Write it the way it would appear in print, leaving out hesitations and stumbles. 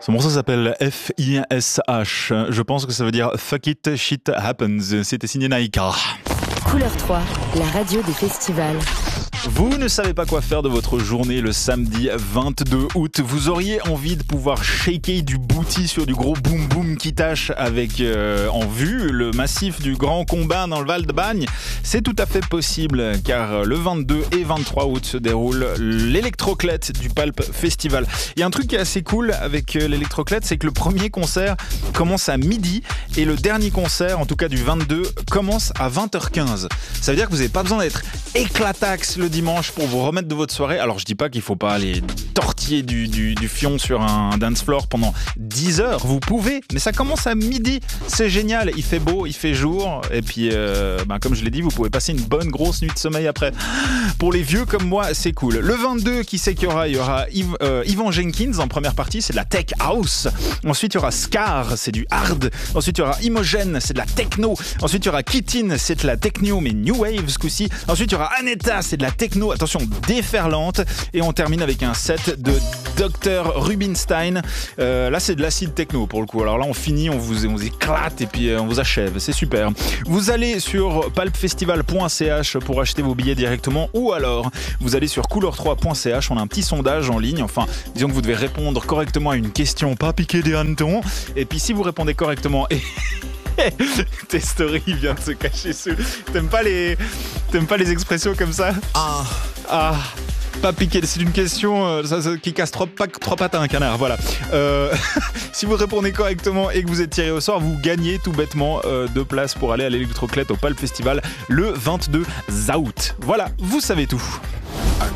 Ce morceau s'appelle F-I-S-H. Je pense que ça veut dire Fuck It, Shit Happens. C'était signé Naika. Couleur 3, la radio des festivals. Vous ne savez pas quoi faire de votre journée le samedi 22 août. Vous auriez envie de pouvoir shaker du booty sur du gros boom boom qui tâche avec en vue le massif du Grand Combat dans le Val-de-Bagne. C'est tout à fait possible car le 22 et 23 août se déroule l'électroclette du Pulp Festival. Il y a un truc qui est assez cool avec l'électroclette, c'est que le premier concert commence à midi et le dernier concert, en tout cas du 22, commence à 20h15. Ça veut dire que vous n'avez pas besoin d'être éclataxe le dimanche pour vous remettre de votre soirée. Alors je dis pas qu'il faut pas aller tortiller du fion sur un dance floor pendant 10 heures, vous pouvez, mais ça commence à midi, c'est génial, il fait beau, il fait jour, et puis comme je l'ai dit, vous pouvez passer une bonne grosse nuit de sommeil après. Pour les vieux comme moi, c'est cool. Le 22, qui c'est qu'il y aura? Il y aura Ivan Jenkins en première partie, c'est de la tech house. Ensuite il y aura Scar, c'est du hard. Ensuite il y aura Imogen, c'est de la techno. Ensuite il y aura Kitin, c'est de la techno mais new wave ce coup-ci. Ensuite il y aura Aneta, c'est de la techno, attention, déferlante. Et on termine avec un set de Dr Rubinstein. Là c'est de l'acide techno pour le coup. Alors là on finit, on vous éclate et puis on vous achève, c'est super. Vous allez sur pulpfestival.ch pour acheter vos billets directement, ou alors vous allez sur couleur3.ch. On a un petit sondage en ligne, enfin disons que vous devez répondre correctement à une question, pas piquer des hannetons. Et puis si vous répondez correctement et tes stories viennent de se cacher sous. T'aimes pas les expressions comme ça? Pas piquer, c'est une question qui casse trois pattes à un canard, voilà. Si vous répondez correctement et que vous êtes tiré au sort, vous gagnez tout bêtement 2 places pour aller à l'électroclette au Pulp Festival le 22 août. Voilà, vous savez tout.